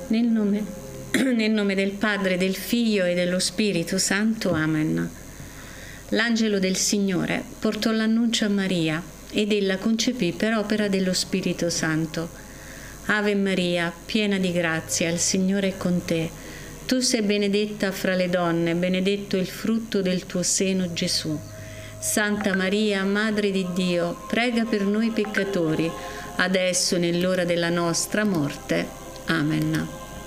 Nel nome, nel nome del Padre, del Figlio e dello Spirito Santo. Amen. L'angelo del Signore portò l'annuncio a Maria ed ella concepì per opera dello Spirito Santo. Ave Maria, piena di grazia, il Signore è con te. Tu sei benedetta fra le donne, benedetto il frutto del tuo seno, Gesù. Santa Maria, Madre di Dio, prega per noi peccatori, adesso e nell'ora della nostra morte. Amen.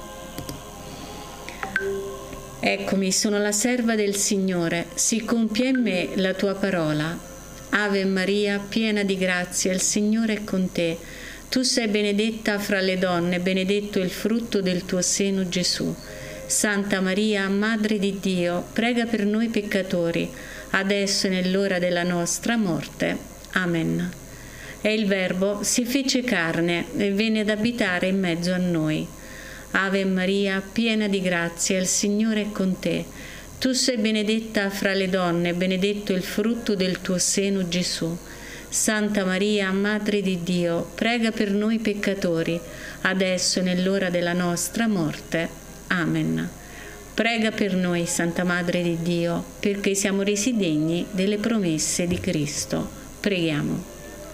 Eccomi, sono la serva del Signore, si compia in me la tua parola. Ave Maria, piena di grazia, il Signore è con te. Tu sei benedetta fra le donne, benedetto il frutto del tuo seno, Gesù. Santa Maria, Madre di Dio, prega per noi peccatori, adesso e nell'ora della nostra morte. Amen. E il Verbo si fece carne e venne ad abitare in mezzo a noi. Ave Maria, piena di grazia, il Signore è con te. Tu sei benedetta fra le donne, benedetto il frutto del tuo seno, Gesù. Santa Maria, Madre di Dio, prega per noi peccatori, adesso e nell'ora della nostra morte. Amen. Prega per noi, Santa Madre di Dio, perché siamo resi degni delle promesse di Cristo. Preghiamo.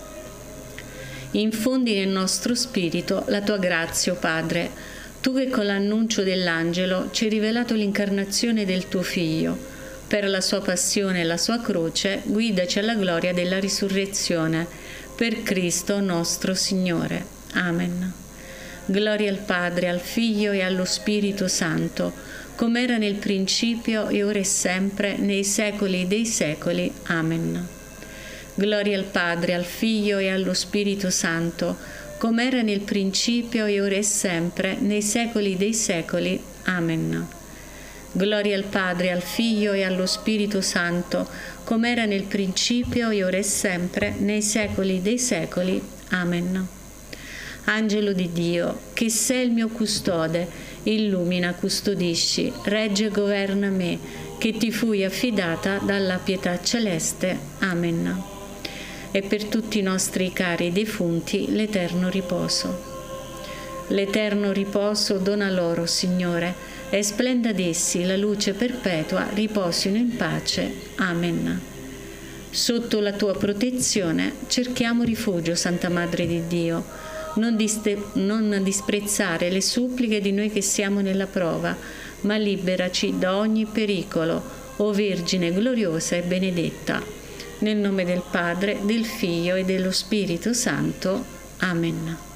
Infondi nel nostro spirito la tua grazia, o Padre, tu che con l'annuncio dell'angelo ci hai rivelato l'incarnazione del tuo Figlio. Per la sua passione e la sua croce, guidaci alla gloria della risurrezione. Per Cristo nostro Signore. Amen. Gloria al Padre, al Figlio e allo Spirito Santo, come era nel principio e ora e sempre, nei secoli dei secoli. Amen. Gloria al Padre, al Figlio e allo Spirito Santo, come era nel principio e ora e sempre, nei secoli dei secoli. Amen. Gloria al Padre, al Figlio e allo Spirito Santo, come era nel principio e ora e sempre, nei secoli dei secoli. Amen. Angelo di Dio, che sei il mio custode, illumina, custodisci, regge e governa me, che ti fui affidata dalla pietà celeste. Amen. E per tutti i nostri cari defunti l'eterno riposo. L'eterno riposo dona loro, Signore, e splenda ad essi la luce perpetua, riposino in pace. Amen. Sotto la tua protezione cerchiamo rifugio, Santa Madre di Dio. Non disprezzare le suppliche di noi che siamo nella prova, ma liberaci da ogni pericolo, o Vergine gloriosa e benedetta. Nel nome del Padre, del Figlio e dello Spirito Santo. Amen.